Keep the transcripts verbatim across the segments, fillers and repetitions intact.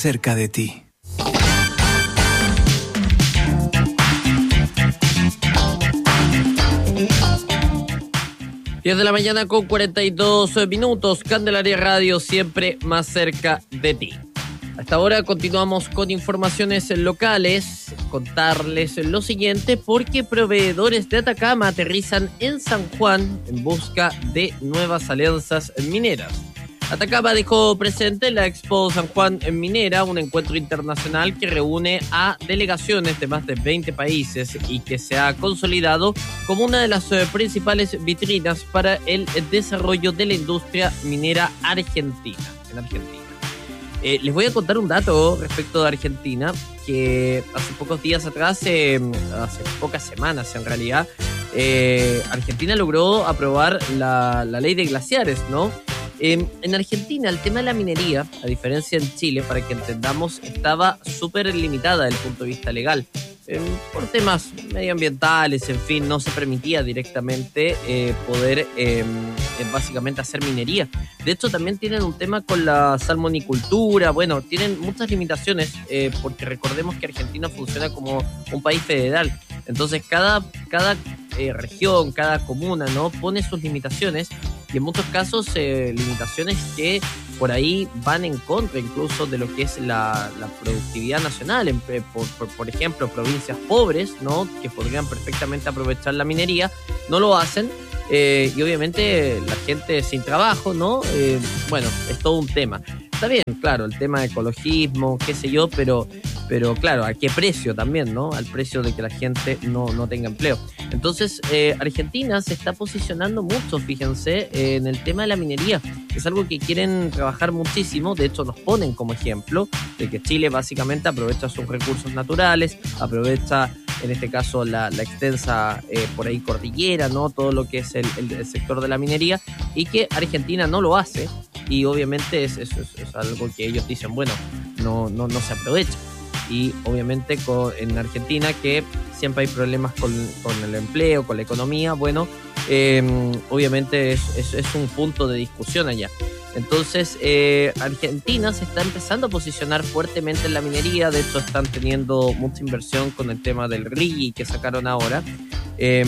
cerca de ti. diez de la mañana con cuarenta y dos minutos, Candelaria Radio, siempre más cerca de ti. Hasta ahora continuamos con informaciones locales, contarles lo siguiente, porque proveedores de Atacama aterrizan en San Juan en busca de nuevas alianzas mineras. Atacama dejó presente la Expo San Juan en Minera, un encuentro internacional que reúne a delegaciones de más de veinte países y que se ha consolidado como una de las eh, principales vitrinas para el desarrollo de la industria minera argentina, en Argentina. Eh, les voy a contar un dato respecto de Argentina, que hace pocos días atrás, eh, hace pocas semanas en realidad, eh, Argentina logró aprobar la, la ley de glaciares, ¿no? Eh, en Argentina el tema de la minería, a diferencia en Chile, para que entendamos, estaba súper limitada desde el punto de vista legal. Eh, por temas medioambientales, en fin, no se permitía directamente eh, poder eh, eh, básicamente hacer minería. De hecho, también tienen un tema con la salmonicultura, bueno, tienen muchas limitaciones eh, porque recordemos que Argentina funciona como un país federal. Entonces, cada, cada eh, región, cada comuna, ¿no?, pone sus limitaciones y en muchos casos eh, limitaciones que por ahí van en contra incluso de lo que es la, la productividad nacional. En, por, por, por ejemplo, provincias pobres, ¿no?, que podrían perfectamente aprovechar la minería, no lo hacen. Eh, y obviamente la gente sin trabajo, ¿no? Eh, bueno, es todo un tema. Está bien, claro, el tema de ecologismo, qué sé yo, pero, pero claro, ¿a qué precio también, no? Al precio de que la gente no, no tenga empleo. Entonces, eh, Argentina se está posicionando mucho, fíjense, eh, en el tema de la minería. Es algo que quieren trabajar muchísimo, de hecho nos ponen como ejemplo de que Chile básicamente aprovecha sus recursos naturales, aprovecha en este caso la, la extensa eh, por ahí cordillera, ¿no?, todo lo que es el, el, el sector de la minería, y que Argentina no lo hace, y obviamente es, es, es, es algo que ellos dicen, bueno, no, no, no se aprovecha. Y obviamente con, en Argentina, que siempre hay problemas con, con el empleo, con la economía, bueno, eh, obviamente es, es, es un punto de discusión allá. Entonces, eh, Argentina se está empezando a posicionar fuertemente en la minería. De hecho, están teniendo mucha inversión con el tema del RIGI que sacaron ahora. Eh,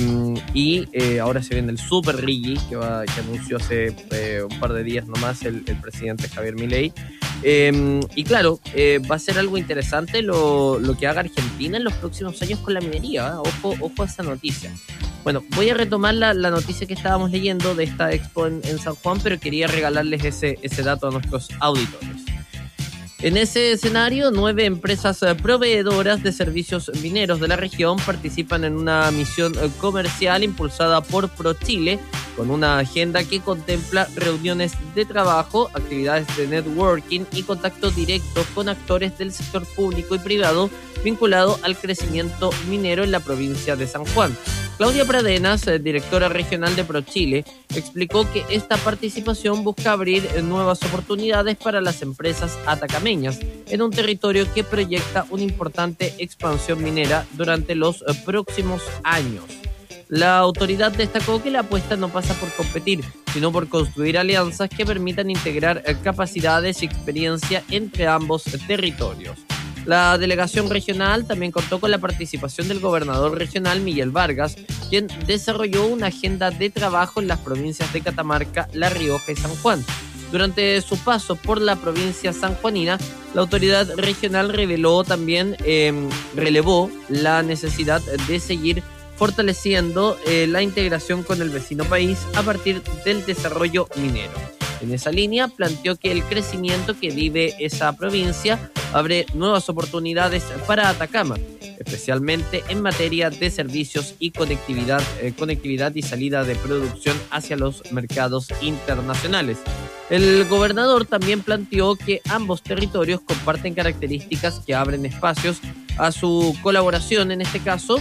y eh, ahora se viene el Super RIGI que, va, que anunció hace eh, un par de días nomás el, el presidente Javier Milei. Eh, y claro, eh, va a ser algo interesante lo, lo que haga Argentina en los próximos años con la minería, ¿eh? Ojo, ojo a esa noticia. Bueno, voy a retomar la, la noticia que estábamos leyendo de esta expo en, en San Juan, pero quería regalarles ese, ese dato a nuestros auditores. En ese escenario, nueve empresas proveedoras de servicios mineros de la región participan en una misión comercial impulsada por ProChile, con una agenda que contempla reuniones de trabajo, actividades de networking y contacto directo con actores del sector público y privado vinculado al crecimiento minero en la provincia de San Juan. Claudia Pradenas, directora regional de ProChile, explicó que esta participación busca abrir nuevas oportunidades para las empresas atacameñas en un territorio que proyecta una importante expansión minera durante los próximos años. La autoridad destacó que la apuesta no pasa por competir, sino por construir alianzas que permitan integrar capacidades y experiencia entre ambos territorios. La delegación regional también contó con la participación del gobernador regional Miguel Vargas, quien desarrolló una agenda de trabajo en las provincias de Catamarca, La Rioja y San Juan. Durante su paso por la provincia sanjuanina, la autoridad regional reveló también, eh, relevó la necesidad de seguir fortaleciendo eh, la integración con el vecino país a partir del desarrollo minero. En esa línea, planteó que el crecimiento que vive esa provincia abre nuevas oportunidades para Atacama, especialmente en materia de servicios y conectividad, eh, conectividad y salida de producción hacia los mercados internacionales. El gobernador también planteó que ambos territorios comparten características que abren espacios a su colaboración, en este caso,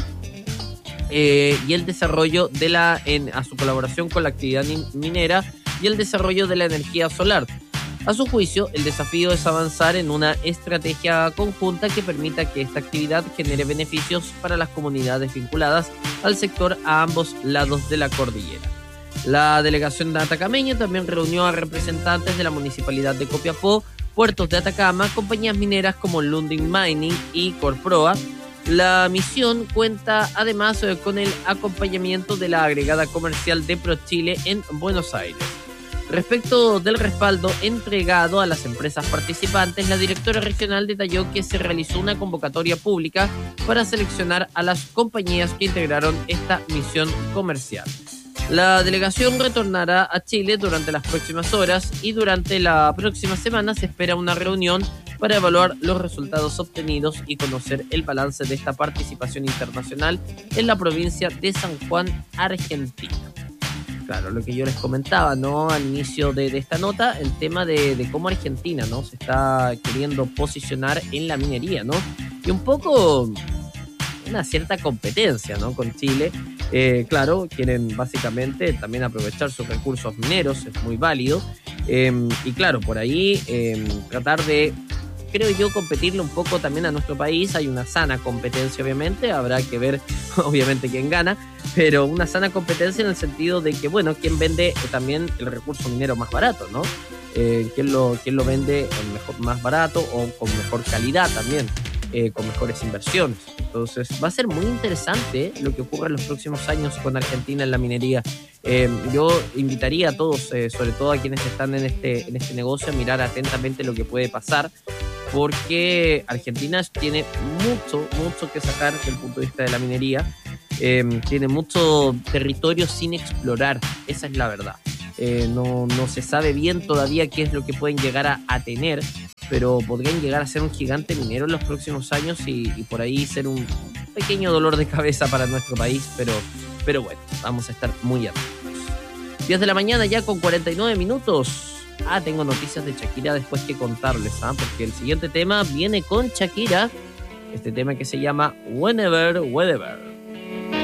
eh, y el desarrollo de la, en, a su colaboración con la actividad minera y el desarrollo de la energía solar. A su juicio, el desafío es avanzar en una estrategia conjunta que permita que esta actividad genere beneficios para las comunidades vinculadas al sector a ambos lados de la cordillera. La delegación de atacameña también reunió a representantes de la Municipalidad de Copiapó, puertos de Atacama, compañías mineras como Lundin Mining y Corproa. La misión cuenta además eh, con el acompañamiento de la agregada comercial de ProChile en Buenos Aires. Respecto del respaldo entregado a las empresas participantes, la directora regional detalló que se realizó una convocatoria pública para seleccionar a las compañías que integraron esta misión comercial. La delegación retornará a Chile durante las próximas horas y durante la próxima semana se espera una reunión para evaluar los resultados obtenidos y conocer el balance de esta participación internacional en la provincia de San Juan, Argentina. Claro, lo que yo les comentaba, ¿no? Al inicio de, de esta nota, el tema de, de cómo Argentina, ¿no? Se está queriendo posicionar en la minería, ¿no? Y un poco una cierta competencia, ¿no? Con Chile. Eh, claro, quieren básicamente también aprovechar sus recursos mineros, es muy válido. Eh, y claro, por ahí eh, tratar de, creo yo, competirle un poco también a nuestro país. Hay una sana competencia, obviamente, habrá que ver, obviamente, quién gana, pero una sana competencia en el sentido de que, bueno, quién vende también el recurso minero más barato, ¿no? Eh, quién lo, quién lo vende mejor, más barato o con mejor calidad también, eh, con mejores inversiones. Entonces va a ser muy interesante lo que ocurra en los próximos años con Argentina en la minería. Eh, yo invitaría a todos, eh, sobre todo a quienes están en este, en este negocio, a mirar atentamente lo que puede pasar, porque Argentina tiene mucho, mucho que sacar desde el punto de vista de la minería. Eh, tiene mucho territorio sin explorar, esa es la verdad. Eh, no, no se sabe bien todavía qué es lo que pueden llegar a, a tener, pero podrían llegar a ser un gigante minero en los próximos años y, y por ahí ser un pequeño dolor de cabeza para nuestro país, pero, pero bueno, vamos a estar muy atentos. diez de la mañana ya con cuarenta y nueve minutos. Ah, tengo noticias de Shakira después que contarles, ¿ah? Porque el siguiente tema viene con Shakira, este tema que se llama Whenever, Wherever.